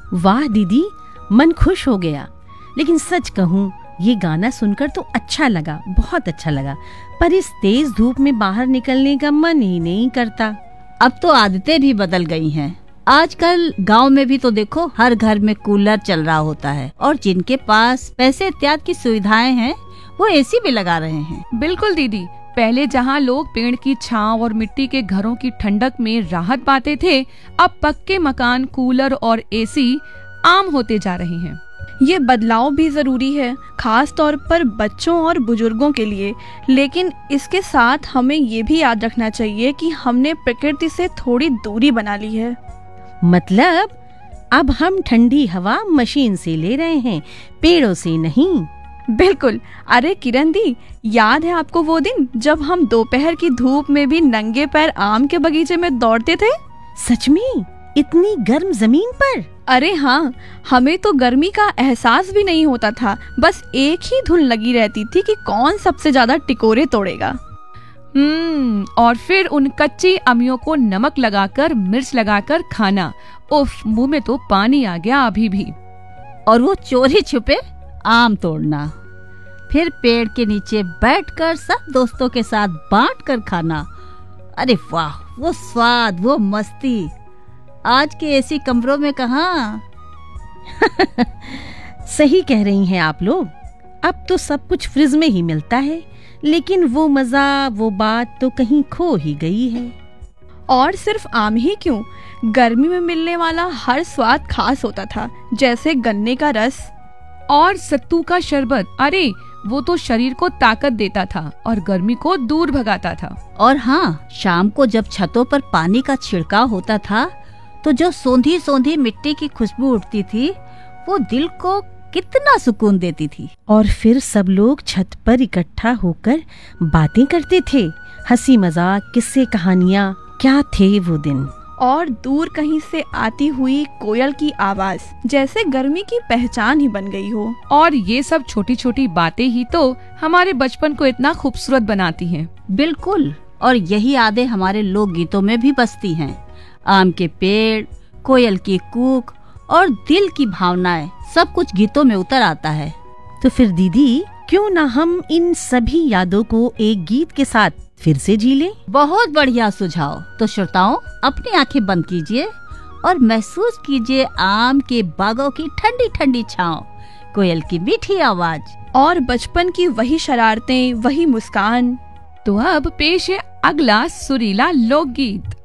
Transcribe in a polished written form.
वाह दीदी, मन खुश हो गया। लेकिन सच कहूँ, ये गाना सुनकर तो अच्छा लगा, बहुत अच्छा लगा, पर इस तेज धूप में बाहर निकलने का मन ही नहीं करता। अब तो आदतें भी बदल गई हैं। आजकल गांव में भी तो देखो, हर घर में कूलर चल रहा होता है, और जिनके पास पैसे इत्यादि की सुविधाएं हैं वो एसी भी लगा रहे हैं। बिल्कुल दीदी, पहले जहाँ लोग पेड़ की छांव और मिट्टी के घरों की ठंडक में राहत पाते थे, अब पक्के मकान, कूलर और एसी आम होते जा रहे हैं। ये बदलाव भी जरूरी है, खास तौर पर बच्चों और बुजुर्गों के लिए। लेकिन इसके साथ हमें ये भी याद रखना चाहिए कि हमने प्रकृति से थोड़ी दूरी बना ली है। मतलब अब हम ठंडी हवा मशीन से ले रहे हैं, पेड़ों से नहीं। बिल्कुल। अरे किरण दी, याद है आपको वो दिन जब हम दोपहर की धूप में भी नंगे पैर आम के बगीचे में दौड़ते थे? सच में? इतनी गर्म जमीन पर? अरे हाँ, हमें तो गर्मी का एहसास भी नहीं होता था। बस एक ही धुन लगी रहती थी कि कौन सबसे ज्यादा टिकोरे तोड़ेगा। और फिर उन कच्ची अमियों को नमक लगाकर, मिर्च लगाकर खाना। उफ, मुंह में तो पानी आ गया अभी भी। और वो चोरी छुपे आम तोड़ना, फिर पेड़ के नीचे बैठकर सब दोस्तों के साथ बांट कर खाना। अरे वाह, वो स्वाद, वो मस्ती आज के एसी कमरों में कहाँ। सही कह रही हैं आप लोग। अब तो सब कुछ फ्रिज में ही मिलता है, लेकिन वो मजा, वो बात तो कहीं खो ही गई है। और सिर्फ आम ही क्यों, गर्मी में मिलने वाला हर स्वाद खास होता था, जैसे गन्ने का रस और सत्तू का शरबत। अरे वो तो शरीर को ताकत देता था और गर्मी को दूर भगाता था। और हाँ, शाम को जब छतों पर पानी का छिड़काव होता था तो जो सोंधी सोंधी मिट्टी की खुशबू उठती थी, वो दिल को कितना सुकून देती थी। और फिर सब लोग छत पर इकट्ठा होकर बातें करते थे, हंसी मजाक, किस्से, कहानियाँ। क्या थे वो दिन। और दूर कहीं से आती हुई कोयल की आवाज जैसे गर्मी की पहचान ही बन गई हो। और ये सब छोटी छोटी बातें ही तो हमारे बचपन को इतना खूबसूरत बनाती हैं। बिल्कुल। और यही यादें हमारे लोक गीतों में भी बसती हैं। आम के पेड़, कोयल की कूक और दिल की भावनाएं, सब कुछ गीतों में उतर आता है। तो फिर दीदी, क्यों ना हम इन सभी यादों को एक गीत के साथ फिर से जी लें? बहुत बढ़िया सुझाव। तो श्रोताओं, अपनी आंखें बंद कीजिए और महसूस कीजिए आम के बागों की ठंडी ठंडी छांव, कोयल की मीठी आवाज और बचपन की वही शरारतें, वही मुस्कान। तो अब पेश है अगला सुरीला लोकगीत।